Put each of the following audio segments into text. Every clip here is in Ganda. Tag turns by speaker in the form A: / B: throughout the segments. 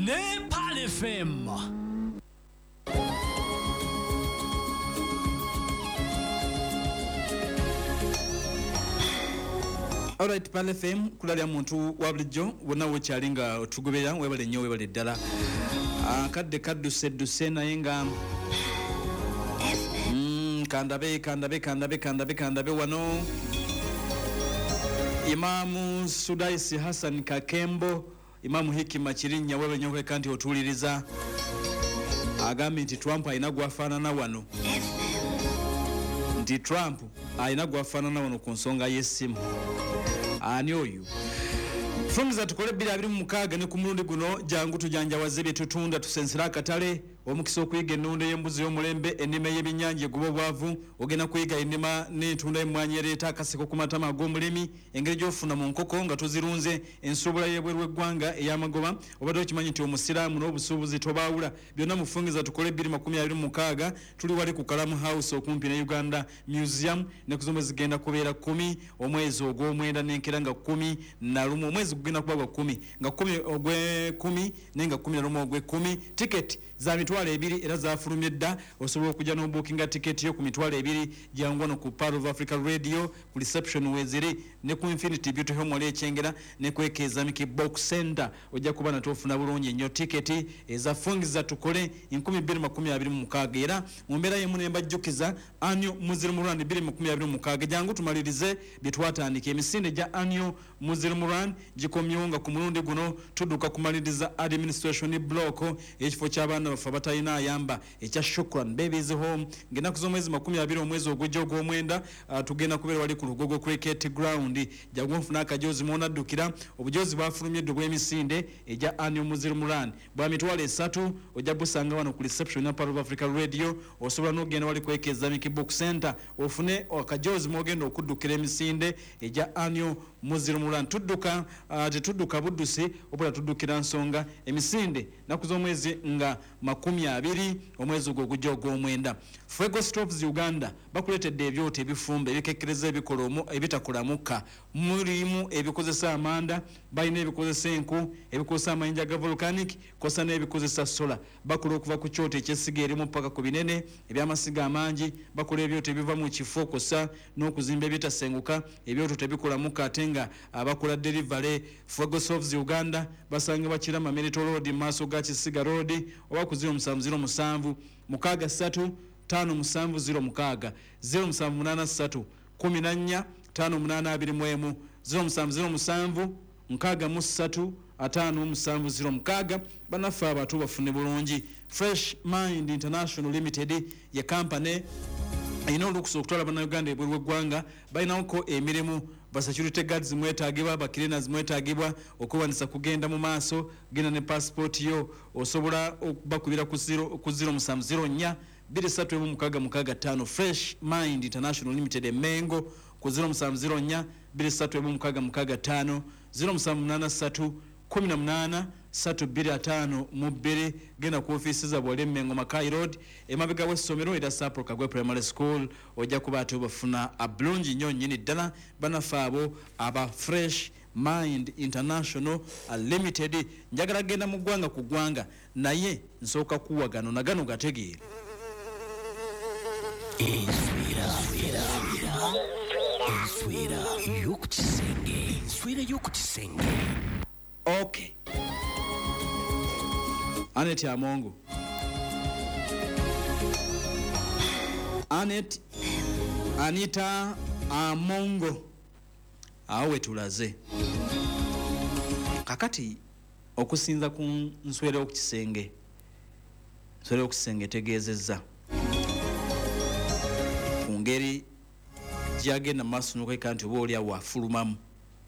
A: Nepal FM.
B: Alright, Pal FM kulalya muntu wa bulijjo wonna wekyalinga otugobera webale nnyo webale ddala kadde kadduse naye nga kandabe wano Imamu Sudaisi Hassan Kakembo Imamu Hikima Kirinnya webale nnyo kandi otuuliriza agambye nti Trump alina gwafaanana wano nti Trump alina gwafaanana wano ku nsonga y'essimu. Ani oyu Funza tukole 226 ne ku mulundi guno jangu tujanjawaze bye tutunda tusensera akatale omukisa okuyiga ennunda y'embuzi y'omulembe ennima y'ebinnyanja egubo bwavu ogenda kuyiga ennima n'entunda y'emmwanyi ereeta akaseko ku matama ag'omulimi engeri gy'ofuna mu nkoko nga tuzirunze ensuubula y'ebweru w'eggwanga ey'amagoba obadde okimanyi nti omusiraamu n'obusuubuzi tobaawula byonna mu Funza tukole 226 tuli wali ku Kalamu House okumpi ne Uganda Museum ne kuzombe zigenda kubeera 10 omwezi ogw'omwenda n'enkera nga 10 na lumu omwezi gugenda kuba gwa 10 nga 10 ogw'e10 nenga 10 na lumu ogw'e10 ticket za mitwalo 2 era zafulumye dda osobola okujja n'obookinga ticket yo ku mitwalo 2 jangwano ku Pearl of Africa Radio ku reception weziri ne ku Infinity Beauty Home wali ekyengera ne ku Ekezamiki Box Center ojja kuba natofuna bulungi nnyo ticket eza Funza tukole 2026 era mu mbeera y'emu ne mbajjukiza anyo Muslim Run 2026 jangu tumalirize bitwatandika emisinde gya anyo Muslim Run gikomyonga ku mulundi guno tudduka kumaliriza administration block ekifo ky'abaana bafa batalina ayamba ekya Shukran Babies Home ngena kuzomwezi 20 omwezi ogujja ogw'omwenda tugenda kubeera wali ku Lugogo Cricket Ground jagwonfuna akajozi mw'onaddukira obujozi bwafulumye eddo bw'emisinde egya annual Muslim Run bwa mitwalo 3 ojja busanga wano ku reception ya Pearl of Africa Radio osobola n'ogenda wali ku Ekezamiki Box Center ofune akajozi mw'ogenda okuddukira emisinde egya annual Muslim Run tetudduka buddusi obula tuddukira nsonga emisinde naku z'omwezi nga 20 omwezi ogujja ogw'omwenda Fuego Stops Uganda bakuletedde ebyoto ebifumbe ebikekkereza ebikolomo ebitakulamuka mulimu ebikozesa amanda balina ebikozesa enku ebikozesa amayinja ga volcanic kosa n'ebikozesa sola bakola okuva ku kyoto eky'essiga erimu paka ku binene ebyamasiga amangi bakola ebyoto ebiva mu kifo kosa n'okuzimba ebitasenguka ebyoto tebikulamuka ate nga abakola delivery Fuego Stops Uganda basanga bakirama Merito Road maaso ga Kisiga Road oba ku 0707 mukaga 3 570 0783 14 5821 0707 nkaga mu 3 570 banafa abatu bafune bulungi Fresh Mind International Limited ya company ino lukuso okutwala bannayuganda ebweru w'eggwanga balinako emirimu basecurity guards mwetaagibwa bakirina mwetaagibwa okubanisa kugenda mu maaso genda ne passport yo osobola okubakubira ku 0704 2365 Fresh Mind International Limited Mengo ku 0704 2365 0783 18 325 mubere gena ku offices za Bwale Mengo Makai Road emabega w'essomero era Sapro Kagwe Primary School ojja kuba ate bafuna ablungi nnyo nnyini ddala banafaabo aba Fresh Mind International Limited njagala genda mu ggwanga ku ggwanga naye nsooka kuwagano nagano gategeere
A: Enswera y'okukisenge.
B: Okay. Aneti Amongo. Anita Amongo. Awe tulaze. Kakati okusinza ku nswera y'okukisenge. Nswera y'okukisenge tegeezezza. Ku ngeri gyagenda maaso n'okweka nti oba oli awo afulumamu.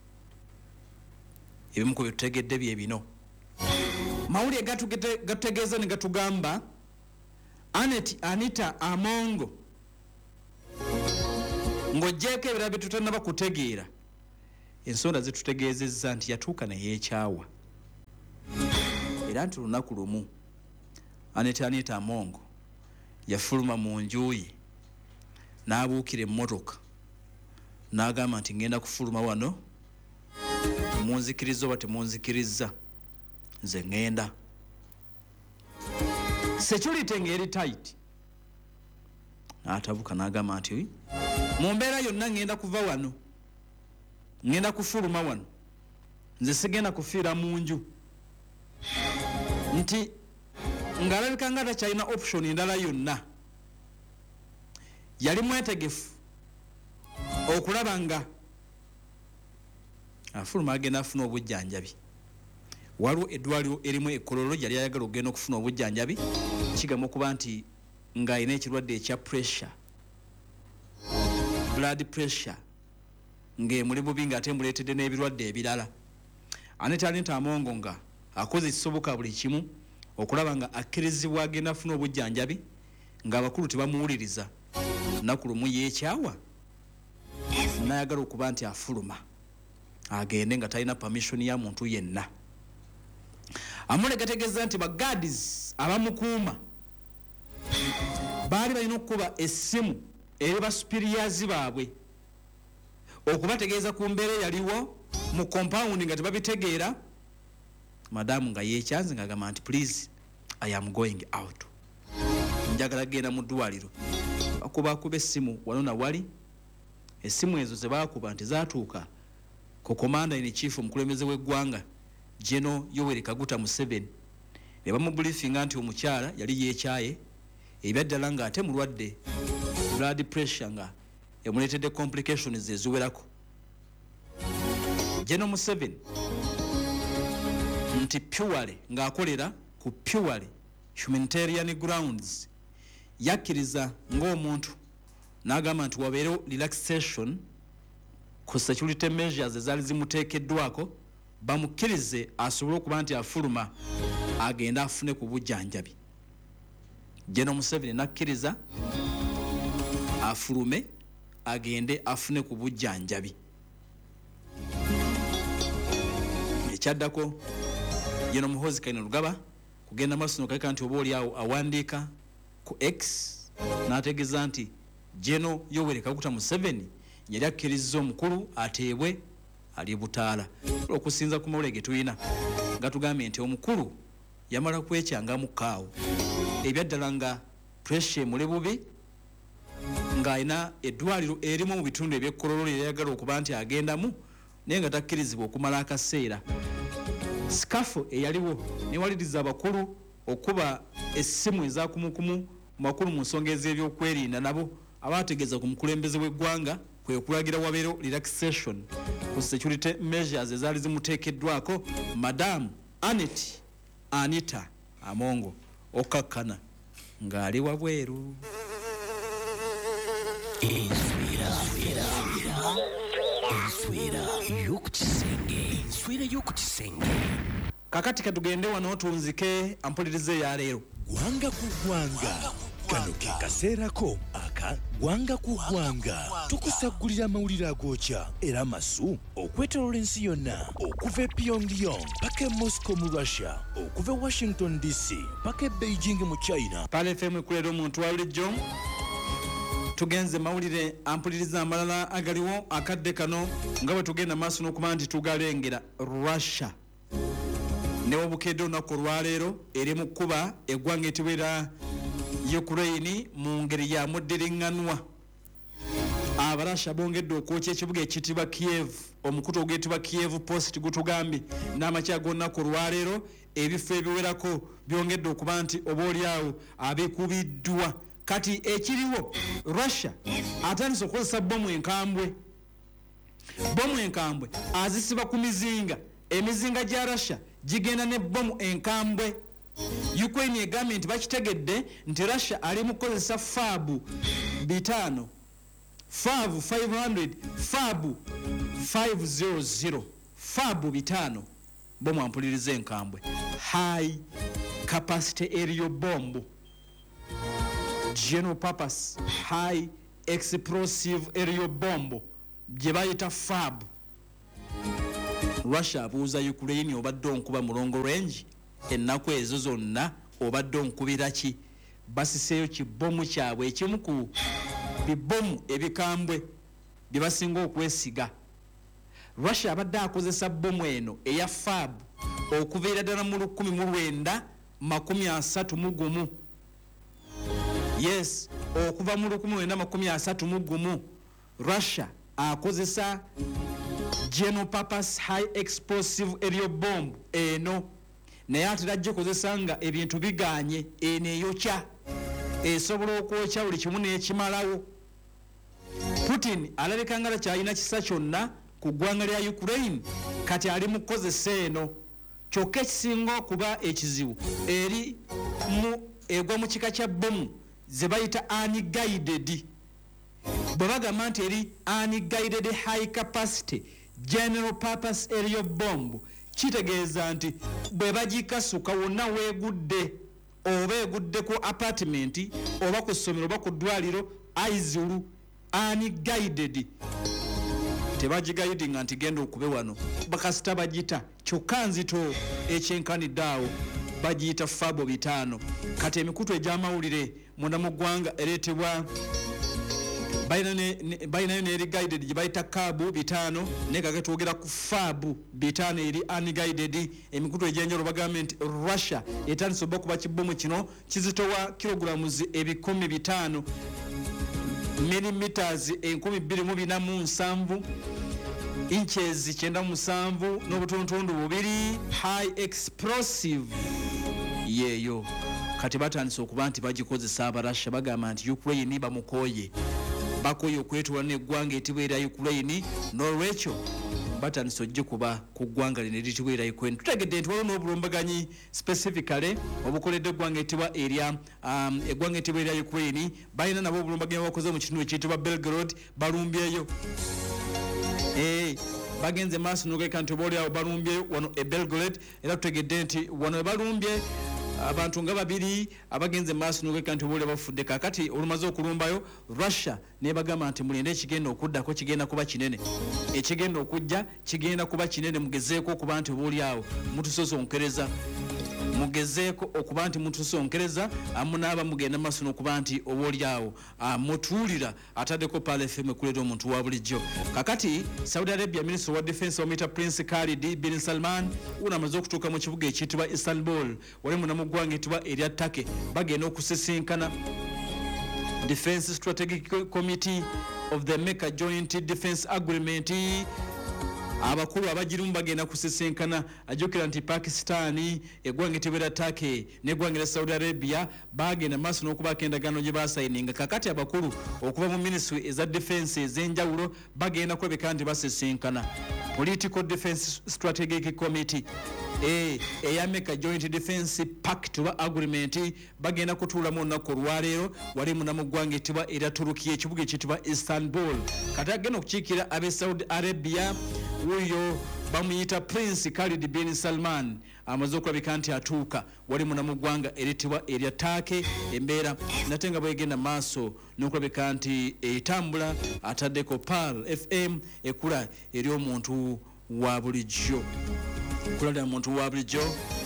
B: Ebimu ku bitutegedde bye bino. Mawulire gatutegeeza ne gatugamba Anita Amongo ng'oggyeko ebirala bye tutannaba kutegeera ensonda zitutegeezezza nti yatuuka naye ekyawa era nti lunaku lumu Anita Amongo yafuluma mu nju ye n'abuukira emmotoka n'agamba nti ngenda kufuluma wano munzikiriza oba temunzikiriza nze ngenda security ngeri tight atabuka n'agamba nti mu mbeera yonna ngenda kuva wano ngenda kufuluma wano nze sigenda kufiira mu nju nti ng'alabika nga takyalina option endala yonna yali mwetegefu okulaba nga afuluma agenda afuna obujjanjabi waliwo eddwaliro erimu ekkololo yali ayagala okugenda okufuna obujjanjabi kigamba okuba nti ng'alina ekirwadde ekya pressure blood pressure ng'emuli bubi ng'ate muleetedde n'ebirwadde ebirala Anita Amongo nga akoze ekisoboka buli kimu okulaba nga akkirizibwa agenda afuna obujjanjabi ng'abakulu tebamuwuliriza nnaku lumu yeekyawa n'ayagala okuba nti afuluma agende nga talina permission ya muntu yenna. Amule gategeeza nti bagadis abamukuuma baali balina okuba essimu eri basupiriyazi baabwe okubategeeza ku mbeera yaliwo mu compound nga tebabitegeera. Madamu nga yeekyanze ng'agamba nti please I am going out, njagala genda mu ddwaliro. Bakuba essimu wano na wali, essimu ezo ze baakuba nti zaatuuka ku commander in chief omukulembeze w'eggwanga General Yoweri Kaguta Museveni ne bamubriefinga nti omukyala yali yeekyaye ebyaddala nga ate mulwadde blood pressure nga emuleetedde complications eziwerako. General Museveni nti purely ng'akolera ku purely humanitarian grounds yakkiriza ng'omuntu n'agamba nti wabeerewo relaxation ku security measures ezaali zimuteekeddwako bamukkirize asobole okuba nti afuluma agenda afune ku bujjanjabi. General Museveni nakkiriza afulume agende afune ku bujjanjabi. Ekyaddako General Muhoozi Kainerugaba kugenda maaso n'okaleka nti oba oli awo awandiika ku X n'ategeeza nti General Yoweri Kaguta Museveni yali akkiriza omukulu ateebwe ali butaala okusinza ku mawulire ge tulina nga tugambye nti omukulu yamala kwekyanga mukaawo ebyaddala nga pressure muli bubi ng'alina eddwaliro erimu mu bitundu ebyekkololo lyeyagala okuba nti agendamu naye nga takkirizibwa okumala akaseera. Sikafu eyaliwo newaliriza abakulu okuba essimu ezakumukumu makulu mu nsonga ez'ebyokwerinda nabo abategeeza ku mukulembeze w'eggwanga kwe kulagira wabeero relaxation ku security measures ezaali zimuteekeddwako. Madamu Anita Amongo okakkana ng'ali wabweru.
A: Enswera y'okukisenge.
B: Kakati katugende wano tunzike ampulirize ya leero.
C: Gwanga ku gwanga. Kano ke kaseerako aka gwanga ku gwanga. Tukusagulira amawulire agookya era masu okwetooloola ensi yonna okuva e Pyongyang paka e Moscow mu Russia, okuva e Washington DC paka e Beijing mu China.
B: Pale FM ekulera omuntu wa bulijjo tugenze mawulire ampuliriza amalala agaliwo akadde kano nga bwe tugenda maaso n'okuba nti tugalengera. Russia newo bukedde olunaku olwaleero eri mu kkuba eggwanga etibera Ukraine mu ngeri ya muddiriŋŋanwa. Abarasha bongedde okwokya ekibuga ekitibwa Kiev, omukutu oguyitibwa Kiev Post gutugambye n'amakya g'olunaku olwaleero ebifo ebiwerako byongedde okuba nti obaolyawo abekubiddwa. Kati ekiriwo Russia atandise okukozesa bomu enkambwe. Bomu enkambwe azisiba ku mizinga, emizinga gya Russia gigenda ne bomu enkambwe. Ukraine egambye nti bakitegedde nti Russia ali mu kukozesa FAB 500, FAB 500, FAB 500, FAB 500 bomu ampuliriza enkambwe, high capacity aerial bomb, general purpose high explosive aerial bomb gye bayita FAB. Russia abuuza Ukraine obadde onkuba mulongo range ennaku ezo zonna obadde onkubira ki? Basiseeyo kibomu kyabwe ekimu ku bibomu ebikambwe bye basinga okwesiga. Russia abadde akozesa bomu eno eya FAB okuviira ddala mu 1931 yes okuva mu 1931 Russia akozesa general purpose high explosive aerial bomb eno naye atera gikozesa nga ebintu biganye eno eyokya esobola okwokya buli kimu n'ekimalawo. Putin alabika nga kyalina kisa kyonna ku ggwanga lya Ukraine kati ali mu kukozesa eno kyokka ekisinga okuba ekizibu eri egwa mu kika kya bomu ze bayita unguided. Bwe bagamba nti eri unguided high capacity general purpose aerial bomb kitegeeza nti bwe bagikasuka wonna weegudde oba egudde ku apartment oba ku ssomero oba ku ddwaliro aizulu unguided tebagigayidinga nti genda okube wano bakasita bagita kyokka nzito ekyenkanidde awo bagiyita fabo 5 kati emikutu egy'amawulire munda mu ggwanga ereetebwa balinayo n'eri guided gye bayita kabu 5 naye kake twogera ku fabu 5 eri unguided. Emikutu egy'enjawulo bagamba nti Russia etandise oba kuba kibomu kino kizitowa kilograms 500 millimeters 247 inches 97 n'obutuntundu 2 high explosive yeeyo kati batandise okuba nti bagikozesa Abarussia bagamba nti Ukraine bamukoye bakoye okwetula n'eggwanga etibwa erya Ukraine n'olwekyo batandise ogikuba ku ggwanga lino eritibwa erya Ukraine. Tutegedde nti waliwo n'obulumbaganyi specifically obukoledde eggwanga etibwa erya Ukraine balina nabo obulumbaganyi bakoze mu kitundu ekiyitibwa Belgorod balumbyeyo bagenze maaso n'ogeka nti obaolyawo balumbyeyo wano e Belgorod era tutegedde nti wano balumbye abantu nga babiri abagenze maaso n'ogeka nti obaolya bafudde kakati olumaze okulumbayo Russia nebagamba nti mulinde ekigenda okuddako kigenda kuba kinene ekigenda okujja kigenda kuba kinene mugezeeko okuba nti obaolyawo mutusosonkereza mugezeeko okuba nti mutusonkereza amunaaba mugenda maaso n'okuba nti obaolyawo mutuulira ataddeko Pal FM kuleeta omuntu wa bulijjo. Kakati Saudi Arabia Minister wa Defense omuyita Prince Khalid bin Salman uno amaze okutuuka mu kibuga ekiyitibwa Istanbul wali muna mu ggwanga etibwa erya Turkey bagenda okusisinkana Defense Strategic Committee of the Mecca Joint Defense Agreement. Abakulu abagirumu bagenda kusisinkana ajukira nti Pakistan eggwanga etibwa Turkey n'eggwanga Saudi Arabia bagenda maaso n'okuba endagaano gye basayininga. Kakati abakulu okuva mu ministry eza defense ez'enjawulo bagenda kwebeka nti basisinkana Political Defense Strategic Committee eya Mecca Joint Defense Pact oba Agreement bagenda kutuulamu olunaku olwaleero wali muna mu ggwanga etibwa erya Turukiya ekibuga ekiyitibwa Istanbul. Kati agenda okukiikira ab'e Saudi Arabia uyo bamuyita Prince Khalid bin Salman amaze okulabika nti atuuka wali muna mu ggwanga eritibwa erya Turkey embeera nate nga bwegenda maaso n'okulabika nti etambula ataddeko Pal FM ekula eri omuntu wa bulijjo kulada muntu wa bulijjo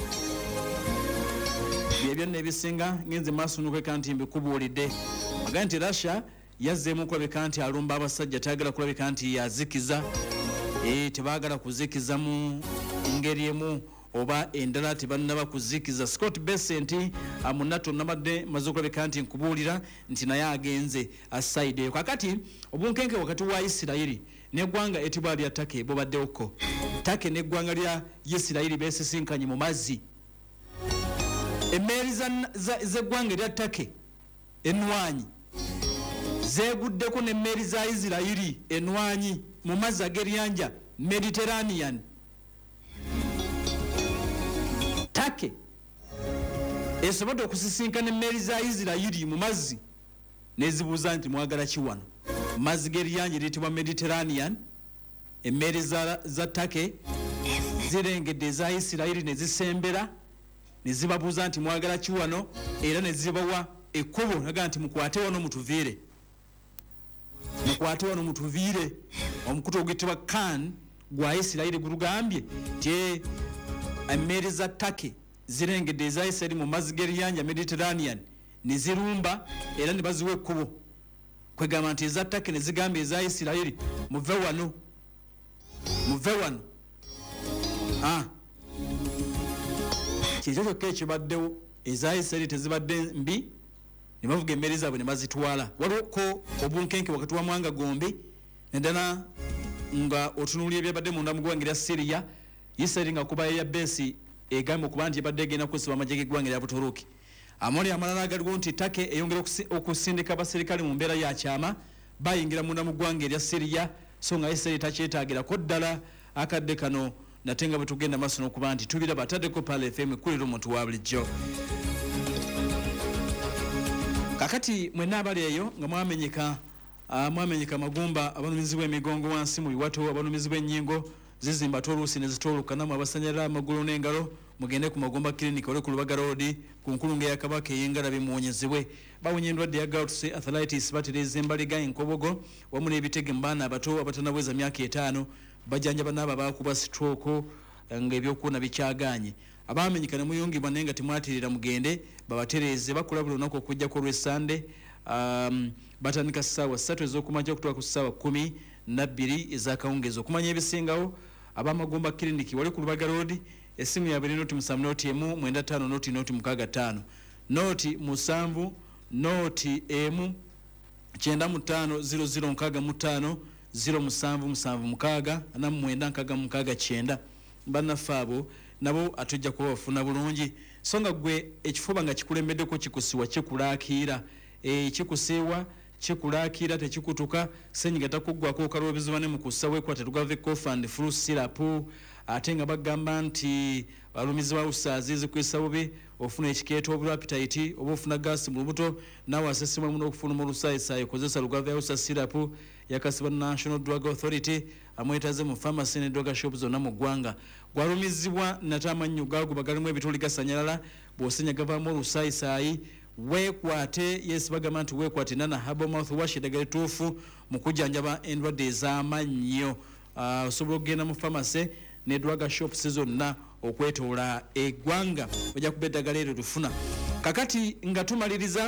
B: byonna ebisinga ngenze maaso n'okulabika nti mbikubuulidde agamba nti Russia yazzeemu okulabika nti alumba abasajja tayagala kulabika nti yazikiza tebaagala kuzikiza mu ngeri emu oba endala tebannaba kuzikiza. Scott Bessent amunato nabadde maze okulabika nti nkubuulira nti naye agenze asaideyo. Kakati obunkenke wakati wa Isirayiri n'eggwanga etibwa lya Turkey bobaddewoko. Turkey n'eggwanga lya Isirayiri beesisinkanye mu mazzi. Emmeeri z'eggwanga erya Turkey ennwanyi zeeguddeko n'emmeeri za Isirayiri ennwanyi mu mazzi ag'eriyanja Mediterranean. Turkey esobodde okusisinkana emmeeri za Isirayiri mu mazzi nezibuuza nti mwagala ki wano mazzi g'eriyanja eriyitibwa Mediterranean. Emmeeri za Turkey zirengedde eza Isirayiri ne zisembera ne zibabuuza nti mwagala ki wano era ne zibawa ekkubo naga nti mukwate wano mutuviire omukutu oguyitibwa Khan gwa Isirayiri gulugambye nti emmeeri za Turkey zirengedde eza Isirayiri mu mazzi g'eriyanja Mediterranean ne zirumba era ne baziwa ekkubo kwegamba nti eza Turkey ne zigambye eza Isirayiri muve wano kyekyo kyokka ekibaddewo eza Isirayiri tezibadde mbi ne bavuga emmere zaabwe ne bazitwala. Waliwo obunkenke wakati wa Mwanga Gombe nedala nga otunuulira ebyabadde munda mu ggwanga lya Syria. Israel nga kuba ya besi egamba okuba nti ebadde egenda kusiba amagye g'eggwanga lya Buturuki. Amoli amalala agaliwo nti Take eyongera okusindika abaserikale mu mbeera ya kyama bayingira munda mu ggwanga lya Syria, so nga Israel takyetaagirako ddala akadde kano nate nga bwe tugenda maaso n'okuba nti tubiraba ataddeko Pale FM kulira omuntu wa bulijjo. Kakati mwenna abali eyo nga mwamenyeka magumba abanumizi b'emigongo wansi mu biwato, abanumizi b'ennyingo zizimba toluusi ne zitoolukanamu abasanyalira amagulu n'engalo mugende ku Magumba Clinic ole ku Lubaga Road ku nkulungo ya Kabaka ey'engalabi muwonyezebwe. Bawonya endwadde ya gout, arthritis, batereza embaliga, enkobogo wamu n'ebitege mu baana abato abatanaweza myaka 5 bajjanjaba n'abo abakuba stroke nga ebyokuwona bikyaganye. Abamenyeka ne muyungibwa naye nga temwaterera mugende babatereze bakola buli lunaku okujjako Olwesande. Batandika ssaawa 3 ez'okumakya okutuuka ku ssaawa 12 ez'akawungeezi. Okumanya ebisingawo ab'Amagumba Clinic wali ku Lubaga Road, essimu ya 2-7-1-95-65 0-1-95-00-65 07776 bannaffe abo nabo atujja kuba bafuna bulungi. So nga gwe ekifuba nga kikulembeddeko kikusiwa kikulaakira, kikusiwa kikulaakira tekikutuka, senyiga takuggwako okaloobiziba ne mu kussa weekwate tugave cough and flu syrup. Ate nga bagamba nti balumizi ba usaazi zikwisa bubi, ofuna ekikeeto obulwa appetite oba ofuna gas mu lubuto naawe asesema muno okufuna mu lusaayi kozesa Lugave Usa syrup yakasibwa National Drug Authority amwetaze mu pharmacy ne drug shop zonna mu ggwanga. Gwalumizibwa nate amannyo gaago bagalimu ebituli gasanyalala bw'osenya gavaamu olusaayi weekwate. Yes, bagamba nti weekwate nana herbal mouthwash eddagala ettuufu mu kujjanjaba endwadde ez'amannyo. Osobola okugenda mu pharmacy ne drug shops zonna okwetoola eggwanga ojja kuba eddagala eryo lufuna. Kakati nga tumaliriza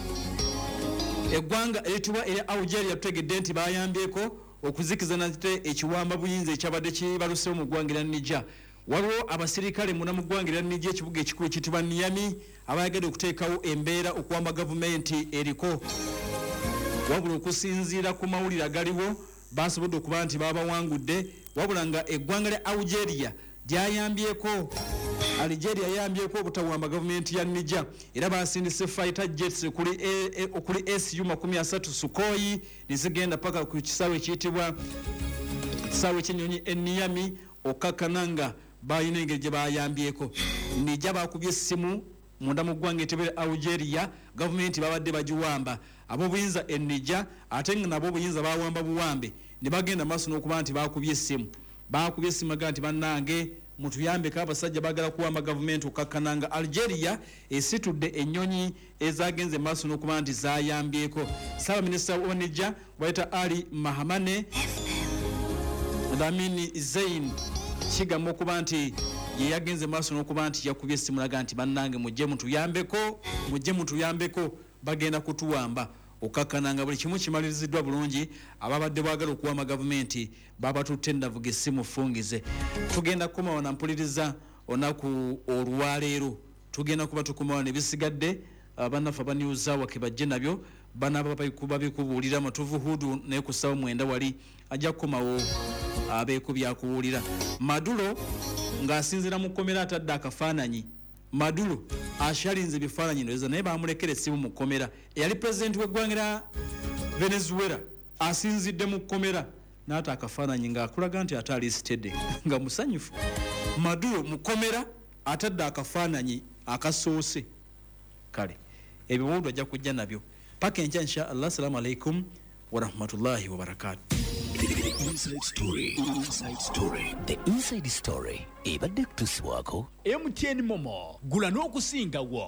B: eggwanga erituwa erya Algeria tutegedde nti bayambyeko okuzikiza nate ekiwamba buyinza ekyabadde kibalusewo mu ggwanga lya Niger. Waliwo abasirikale muna mu ggwanga lya Niger ekibuga ekikulu ekitibwa Niamey abayagadde okuteekawo embeera okuwamba gavumenti eriko, wabula okusinziira ku mawulire agaliwo basobodde okuba nti babawangudde, wabula nga eggwanga lya Algeria lyayambyeko. Algeria yayambyeko obutawamba gavumenti ya Niger era basindise fighter jets okuli SU-30 Sukhoi nizigenda paka ku kisaawe ekiyitibwa kisaawe ky'ennyonyi Niamey okakananga bayina engeri gye bayambyeko. Niger bakubye essimu munda mu ggwanga etebere Algeria, gavumenti babadde bagiwamba ab'obuyinza Niger, ate nga nabo obuyinza bawamba buwambe ne bagenda maaso n'okuba nti bakubye essimu aga nti bannange mutuyambeko abasajja bagala kuwamba gavumenti okakkananga. Algeria esitudde ennyonyi ezagenze maaso n'okuba nti zayambyeko. Ssaabaminisita wa Niger bayita Ali Mahamane Lamini Zein kigamba okuba nti ye yagenze maaso n'okuba nti yakubye essimu laga nti bannange mujje mutuyambeko bagenda kutuwamba okakkananga. Buli kimu kimaliriziddwa bulungi, ababadde baagala okuwamba gavumenti babatutte endavuga essimu fungize. Tugenda kukomawo na mpuliriza onaku olwaleero, tugenda kuba tukomawo ne bisigadde bannaffe abaniuza wake bajje nabyo banaba babikubuulira Matuvu Hudu naye ku ssaawa 9 wali ajja kukomawo abeekubyakubuulira. Madulo ng'asinziira mu kkomera atadde akafaananyi. Madulo ashalinze ebifaananyi ndoza naye bamulekera essimu mu kkomera. Eyali pulezidenti w'eggwanga lya Venezuela asinzidde mu kkomera n'ata akafaananyi ng'akulaga nti ate alisitedde nga musanyufu. Madulo mu kkomera atadde akafaananyi akasoose. Kale ebibuudu ajja kujja nabyo paka enkya insha Allah. Assalamu alaikum wa rahmatullahi wa barakatuh.
A: Inside story. The inside story ebadde kutusibwako
D: MTN Momo gula n'okusingawo.